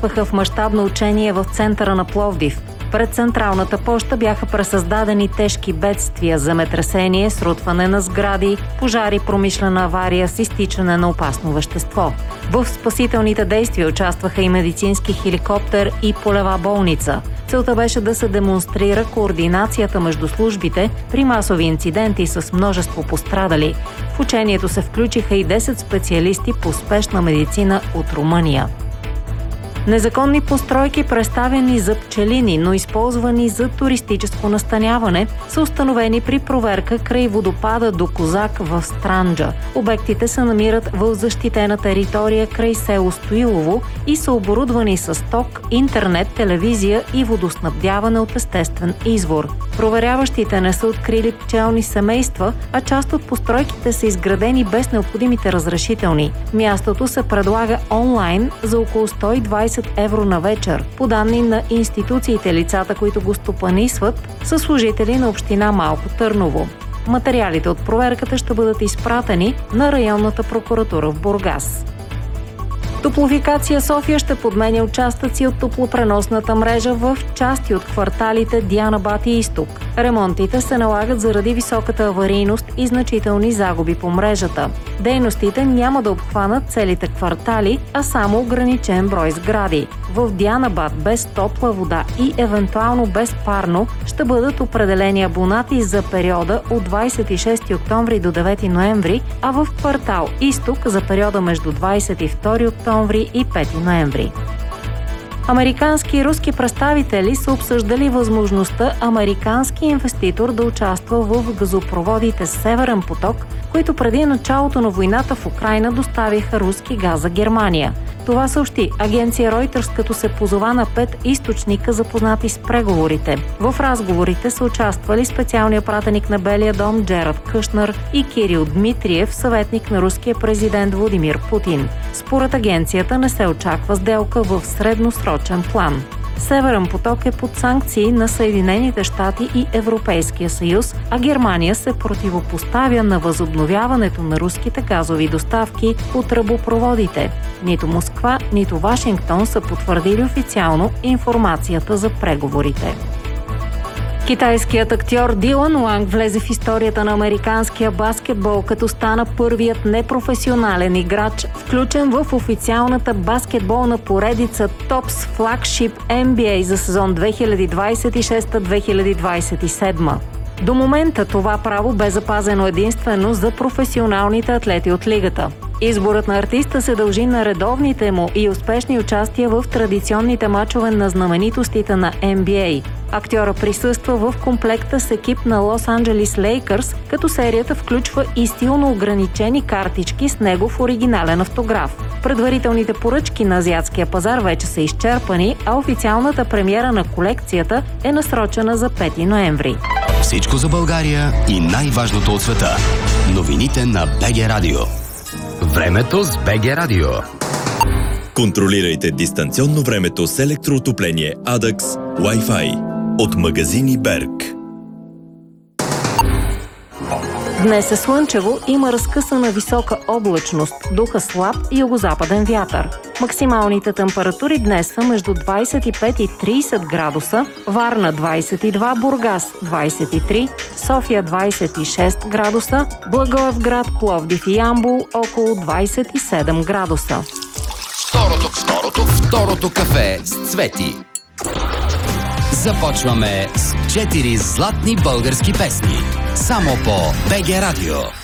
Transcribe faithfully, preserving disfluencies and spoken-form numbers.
участваха в мащабно учение в центъра на Пловдив. Пред Централната поща бяха пресъздадени тежки бедствия, земетресение, срутване на сгради, пожари, промишлена авария с изтичане на опасно вещество. В спасителните действия участваха и медицински хеликоптер и полева болница. Целта беше да се демонстрира координацията между службите при масови инциденти с множество пострадали. В учението се включиха и десет специалисти по спешна медицина от Румъния. Незаконни постройки, представени за пчелини, но използвани за туристическо настаняване, са установени при проверка край водопада до Козак в Странджа. Обектите се намират в защитена територия край село Стоилово и са оборудвани с ток, интернет, телевизия и водоснабдяване от естествен извор. Проверяващите не са открили пчелни семейства, а част от постройките са изградени без необходимите разрешителни. Мястото се предлага онлайн за около сто и двадесет евро на вечер. По данни на институциите, лицата, които го стопанисват, са служители на община Малко Търново. Материалите от проверката ще бъдат изпратени на районната прокуратура в Бургас. Топлофикация София ще подменя участъци от топлопреносната мрежа в части от кварталите Дианабад и Изток. Ремонтите се налагат заради високата аварийност и значителни загуби по мрежата. Дейностите няма да обхванат целите квартали, а само ограничен брой сгради. В Дианабад без топла вода и евентуално без парно ще бъдат определени абонати за периода от двадесет и шести октомври до девети ноември, а в квартал Изток за периода между двадесет и втори октомври и пети ноември. Американски и руски представители са обсъждали възможността американски инвеститор да участва в газопроводите Северен поток, които преди началото на войната в Украйна доставиха руски газ за Германия. Това съобщи агенция Reuters, като се позова на пет източника, запознати с преговорите. В разговорите са участвали специалният пратеник на Белия дом Джерард Кушнер и Кирил Дмитриев, съветник на руския президент Владимир Путин. Според агенцията не се очаква сделка в средносрочен план. Северен поток е под санкции на Съединените щати и Европейския съюз, а Германия се противопоставя на възобновяването на руските газови доставки по тръбопроводите. Нито Москва, нито Вашингтон са потвърдили официално информацията за преговорите. Китайският актьор Дилан Уанг влезе в историята на американския баскетбол, като стана първият непрофесионален играч, включен в официалната баскетболна поредица Topps Flagship Н Б А за сезон две хиляди двадесет и шеста - две хиляди двадесет и седма. До момента това право бе запазено единствено за професионалните атлети от лигата. Изборът на артиста се дължи на редовните му и успешни участия в традиционните мачове на знаменитостите на Н Б А. Актьора присъства в комплекта с екип на Лос Анджелис Лейкърс, като серията включва и стилно ограничени картички с негов оригинален автограф. Предварителните поръчки на азиатския пазар вече са изчерпани, а официалната премиера на колекцията е насрочена за пети ноември. Всичко за България и най-важното от света. Новините на Б Г Радио. Времето с Б Г Радио. Контролирайте дистанционно времето с електроотопление Адакс Wi-Fi от магазини Берг. Днес е слънчево, има разкъсана висока облачност, духа слаб югозападен вятър. Максималните температури днес са между двадесет и пет и тридесет градуса, Варна двадесет и два, Бургас двадесет и три, София двадесет и шест градуса, Благоевград, Пловдив и Ямбол около двадесет и седем градуса. Второто, второто, второто кафе с Цвети. Започваме с четири златни български песни. Само по Б Г Радио.